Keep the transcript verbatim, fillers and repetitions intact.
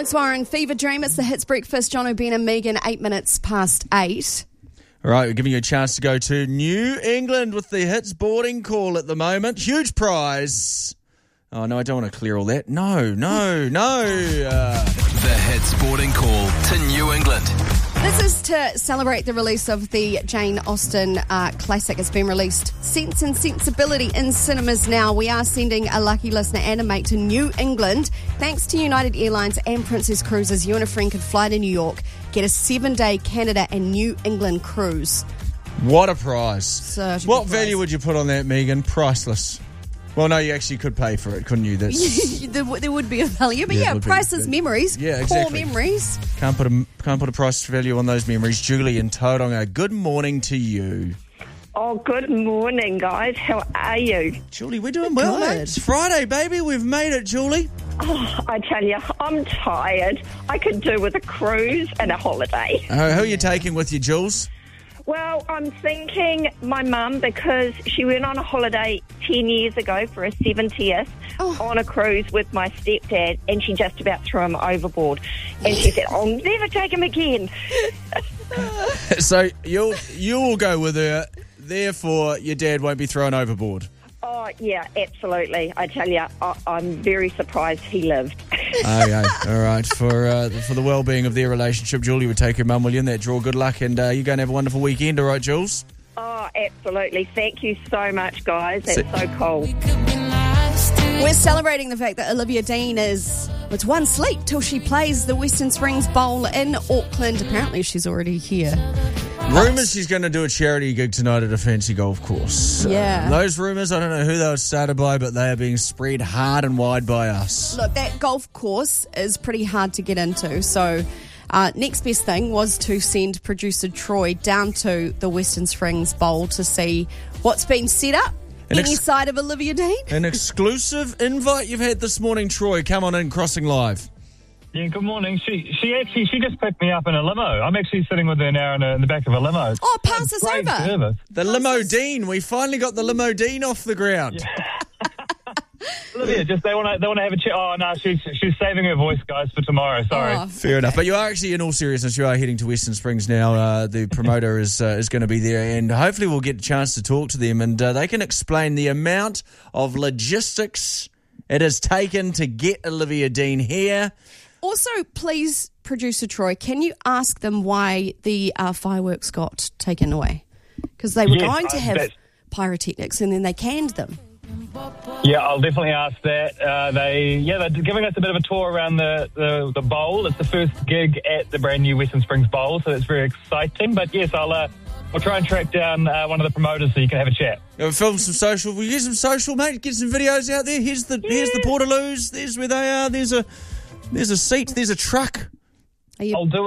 Fitzwarren, Fever Dream. It's the Hits Breakfast. John O'Brien and Megan, eight minutes past eight. All right, we're giving you a chance to go to New England with the Hits boarding call at the moment. Huge prize. Oh, no, I don't want to clear all that. No, no, no. Uh... The Hits boarding call to New England. This is to celebrate the release of the Jane Austen uh, classic. It's been released, Sense and Sensibility, in cinemas now. We are sending a lucky listener and a mate to New England. Thanks to United Airlines and Princess Cruises, you and a friend can fly to New York, get a seven-day Canada and New England cruise. What a prize. Such a what good value prize. would you put on that, Megan? Priceless. Well, no, you actually could pay for it, couldn't you? That's there, there would be a value, but Yeah, it yeah, would be. priceless memories. Yeah, Core exactly. memories. Can't put a can't put a price value on those memories. Julie in Tauranga, good morning to you. Oh, good morning, guys. How are you? Julie, we're doing well, Good. mate. It's Friday, baby. We've made it, Julie. Oh, I tell you, I'm tired. I could do with a cruise and a holiday. Uh, who are you taking with you, Jules? Well, I'm thinking my mum, because she went on a holiday ten years ago for her seventieth Oh. on a cruise with my stepdad, and she just about threw him overboard. And she said, I'll never take him again. So you'll you will go with her. Therefore, your dad won't be thrown overboard. Oh, yeah, absolutely. I tell you, I- I'm very surprised he lived. Okay, all right. For uh, for the well-being of their relationship, Julie would take her mum, will you, in that draw. Good luck, and uh, you go and have a wonderful weekend, all right, Jules? Oh, absolutely. Thank you so much, guys. That's See- so cool. We're celebrating the fact that Olivia Dean is, it's one sleep till she plays the Western Springs Bowl in Auckland. Apparently she's already here. Rumours she's going to do a charity gig tonight at a fancy golf course. Yeah. Uh, those rumours, I don't know who they were started by, but they are being spread hard and wide by us. Look, that golf course is pretty hard to get into, so uh, next best thing was to send producer Troy down to the Western Springs Bowl to see what's been set up. An Any ex- side of Olivia Dean? An exclusive invite you've had this morning, Troy. Come on in, Crossing Live. Yeah, good morning. She she actually she just picked me up in a limo. I'm actually sitting with her now in, a, in the back of a limo. Oh, pass us Great over. service. The Limo Dean. We finally got the Limo Dean off the ground. Olivia, just they want to they want to have a chat. Oh no, she's she's saving her voice, guys, for tomorrow. Sorry. Oh, Fair enough. But you are actually, in all seriousness, you are heading to Western Springs now. Uh, the promoter is uh, is going to be there, and hopefully we'll get a chance to talk to them, and uh, they can explain the amount of logistics it has taken to get Olivia Dean here. Also, please, producer Troy, can you ask them why the uh, fireworks got taken away? Because they were Yes, going to uh, have that's- pyrotechnics and then they canned them. Yeah, I'll definitely ask that. Uh, they yeah, they're giving us a bit of a tour around the, the, the bowl. It's the first gig at the brand new Western Springs Bowl, so it's very exciting. But yes, I'll uh, I'll try and track down uh, one of the promoters so you can have a chat. Uh, film some social. Will you get some social, mate? Get some videos out there. Here's the here's the Portaloos. There's where they are. There's a there's a seat. There's a truck. Are you I'll do